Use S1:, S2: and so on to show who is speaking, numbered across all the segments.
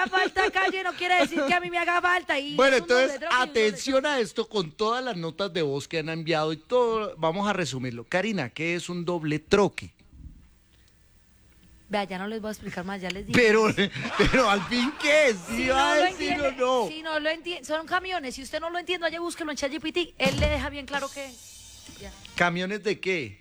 S1: haga falta calle no quiere decir que a mí me haga falta. Y
S2: Bueno,
S1: es un doble
S2: entonces,
S1: troque y un doble
S2: atención a esto con todas las notas de voz que han enviado y todo. Vamos a resumirlo. Karina, ¿qué es un doble troque?
S1: Vea, ya no les voy a explicar más, ya les dije.
S2: Pero al fin, ¿qué es? ¿Sí
S1: Si
S2: va
S1: no
S2: a
S1: lo
S2: decir o
S1: entiende,
S2: no?
S1: si no lo entiende, son camiones. Si usted no lo entiende, vaya búsquelo en ChatGPT. Él le deja bien claro qué es. Ya.
S2: ¿Camiones de qué?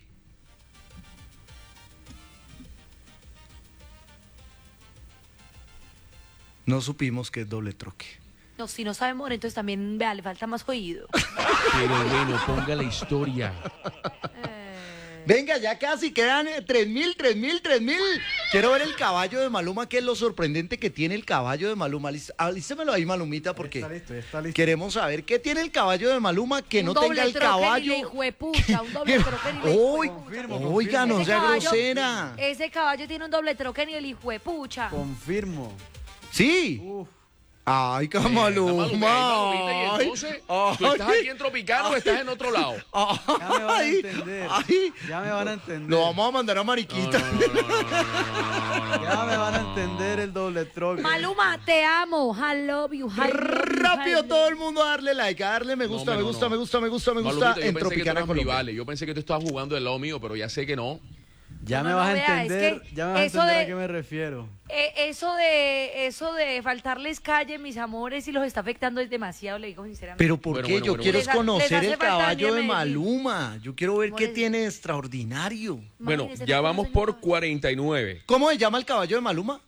S2: No supimos qué es doble troque.
S1: No, si no sabe More, entonces también, vea, le falta más oído.
S3: Pero bueno, ponga la historia.
S2: Venga, ya casi quedan 3.000. Quiero ver el caballo de Maluma, que es lo sorprendente que tiene el caballo de Maluma. Alístemelo ahí, Malumita, porque
S4: Está listo.
S2: queremos saber qué tiene el caballo de Maluma que no tenga el caballo.
S1: Un doble troque ni le hijuepucha, un doble troque ni le
S2: Uy,
S1: hijuepucha.
S2: oiga, no
S1: Ese
S2: sea
S1: caballo-
S2: grosera.
S1: Ese caballo tiene un doble troque ni el hijuepucha.
S4: Confirmo.
S2: Sí.
S4: Uf.
S2: Ay, Maluma.
S3: Y entonces, ¿tú estás aquí en Tropicano o estás en otro lado?
S4: Ya me van a
S2: Ay,
S4: entender.
S2: ay.
S4: Ya me van a entender.
S2: Lo vamos a mandar a Mariquita.
S4: Ya me van a entender el doble troque.
S1: Maluma, te amo. I love you.
S2: Rápido todo el mundo a darle like, a darle me gusta, me gusta
S3: Malumita, yo
S2: en
S3: pensé que tú
S2: Tropicana
S3: eras mi
S2: Colombia.
S3: vale. Yo pensé que tú estabas jugando del lado mío, pero ya sé que no.
S4: Ya
S1: No,
S4: me
S1: no,
S4: vas a
S1: vea, es
S4: entender,
S1: que
S4: ya me vas a
S1: eso
S4: entender
S1: de-
S4: a qué me refiero.
S1: Eso de faltarles calle, mis amores, y los está afectando es demasiado, le digo sinceramente.
S2: Pero ¿por
S3: Bueno,
S2: qué?
S3: bueno,
S2: Yo
S3: bueno,
S2: quiero
S1: bueno.
S2: es conocer
S1: Les hace
S2: el
S1: falta
S2: caballo de
S1: Medellín.
S2: Maluma. Yo quiero ver qué
S1: Amores.
S2: tiene de extraordinario.
S3: Bueno,
S1: Imagínese,
S3: ya
S1: no
S3: vamos
S1: conoce
S3: por
S1: nada.
S3: 49.
S2: ¿Cómo se llama el caballo de Maluma?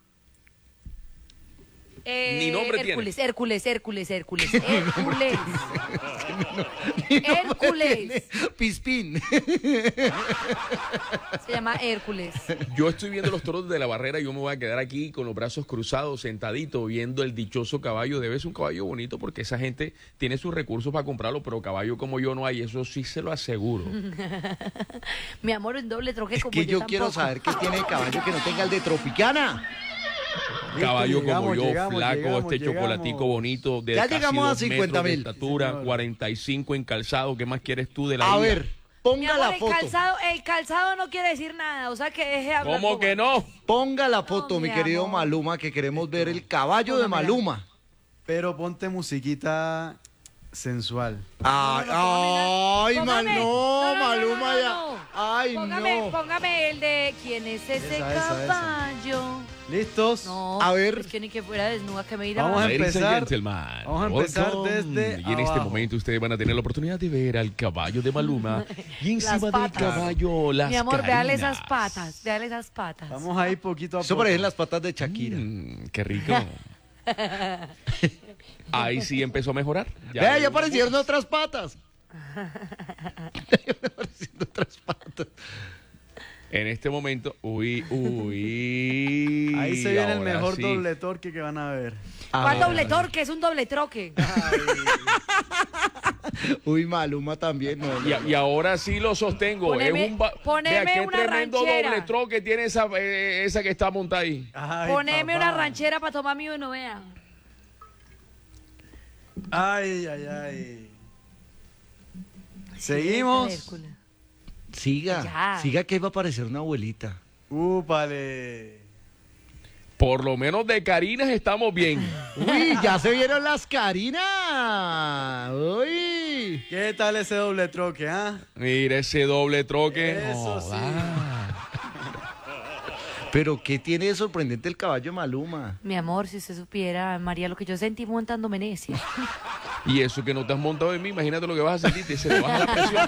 S3: Ni nombre tiene.
S1: Hércules. Hércules.
S2: Pispín.
S1: Se llama Hércules.
S3: Yo estoy viendo los toros de la barrera y yo me voy a quedar aquí con los brazos cruzados, sentadito, viendo el dichoso caballo. Debe ser un caballo bonito porque esa gente tiene sus recursos para comprarlo, pero caballo como yo no hay, eso sí se lo aseguro.
S1: Mi amor, un doble troque
S2: Es
S1: como
S2: que yo quiero
S1: tampoco.
S2: saber qué tiene el caballo que no tenga el de Tropicana.
S3: Caballo como
S4: llegamos,
S3: yo,
S4: llegamos,
S3: flaco,
S4: llegamos,
S3: este chocolatico bonito, de
S2: Ya
S3: casi
S2: llegamos a
S3: 2 metros
S2: 50.000.
S3: de estatura,
S4: Señor.
S3: 45 en calzado. ¿Qué más quieres tú de la
S2: A
S3: vida?
S2: ver,
S1: Mi
S2: ponga
S1: amor,
S2: la foto.
S1: el calzado no quiere decir nada, o sea que deje de hablar.
S3: ¿Cómo que no?
S2: Ponga la foto,
S1: No,
S2: mi
S1: mi
S2: querido
S1: amor.
S2: Maluma, que queremos ver el caballo de
S1: Póngamela.
S2: Maluma.
S4: Pero ponte musiquita sensual.
S2: Ay,
S1: Póngame-
S2: Maluma ya.
S1: no.
S2: Ay, no.
S1: Póngame el de ¿quién es ese
S4: Esa.
S1: caballo?
S4: ¿Listos?
S1: No,
S2: A ver.
S1: es que ni que fuera desnuda que me irá.
S4: Vamos a
S3: Ladies and
S4: empezar.
S3: gentlemen,
S4: Vamos a empezar
S3: welcome.
S4: desde
S3: Y en este
S4: abajo.
S3: momento ustedes van a tener la oportunidad de ver al caballo de Maluma y encima
S1: Las
S3: del
S1: patas.
S3: caballo las
S1: Mi amor, véale esas
S3: carinas.
S1: patas, véale esas patas.
S4: Vamos a ir poquito a
S2: Eso
S4: poco.
S2: parecen las patas de Shakira.
S3: Qué rico. Ahí sí empezó a mejorar.
S2: Vea, ya aparecieron otras patas. Ya aparecieron otras patas.
S3: En este momento, uy.
S4: Ahí se viene el
S3: ahora
S4: mejor
S3: sí.
S4: doble torque que van a ver.
S1: ¿Cuál
S2: Ah,
S1: doble torque? Es un doble troque.
S2: Uy, Maluma también. No, no, no.
S3: Y ahora sí lo sostengo.
S1: Poneme-
S3: es un
S1: poneme
S3: Vea, qué
S1: una
S3: tremendo
S1: ranchera.
S3: doble troque tiene esa que está montada ahí.
S4: Ay,
S1: Poneme
S4: papá.
S1: una ranchera para tomar mi uno, vea.
S4: Ay. Seguimos.
S1: Hércules.
S2: Siga,
S1: Ya.
S2: siga que va a aparecer una abuelita.
S4: Úpale.
S3: Por lo menos de Carinas estamos bien.
S2: Uy, ya se vieron las Carinas. Uy.
S4: ¿Qué tal ese doble troque, ah?
S3: Mira ese doble troque.
S4: Eso sí.
S2: Pero ¿qué tiene de sorprendente el caballo de Maluma?
S1: Mi amor, si usted supiera, María, lo que yo sentí montándome en ese.
S3: Y eso que no te has montado en mí, imagínate lo que vas a sentir. Se te baja la presión.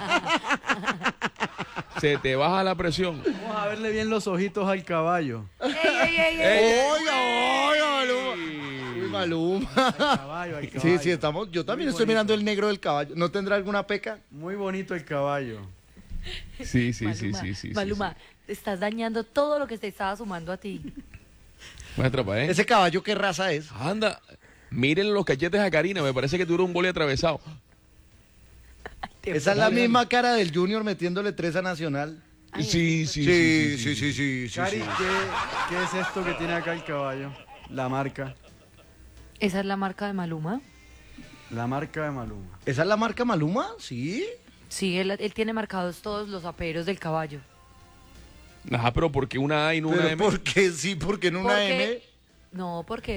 S3: Se te baja la presión.
S4: Vamos a verle bien los ojitos al caballo.
S1: ¡Ey!
S2: Oiga, Maluma. Uy, Maluma.
S4: Caballo, al caballo.
S2: Sí, estamos. Yo también
S4: Muy
S2: estoy
S4: bonito.
S2: mirando el negro del caballo. ¿No tendrá alguna peca?
S4: Muy bonito el caballo.
S3: Sí.
S1: Maluma, te estás dañando todo lo que te estaba sumando a ti.
S3: Me atrapa, ¿eh?
S2: ¿Ese caballo qué raza es?
S3: Anda, miren los cachetes a Karina. Me parece que tuvo un boli atravesado.
S2: Esa es la misma cara del Junior metiéndole 3 a Nacional.
S3: Sí.
S2: Sí.
S4: Cari, ¿qué es esto que tiene acá el caballo? La marca.
S1: ¿Esa es la marca de Maluma?
S4: La marca de Maluma.
S2: ¿Esa es la marca Maluma? Sí.
S1: Sí, él tiene marcados todos los aperos del caballo.
S3: Ajá, pero ¿por qué una A y no una
S2: Pero
S3: M?
S2: ¿por qué sí? ¿Por qué en una
S1: Porque-
S2: M?
S1: No, porque